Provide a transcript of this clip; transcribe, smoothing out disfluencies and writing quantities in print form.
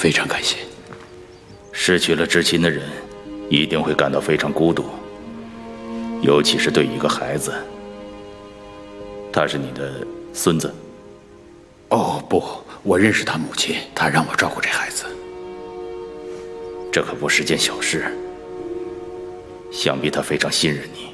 非常感谢。 失去了至亲的人，一定会感到非常孤独，尤其是对于一个孩子。他是你的孙子？ 哦不，我认识他母亲，她让我照顾这孩子。 这可不是件小事，想必他非常信任你。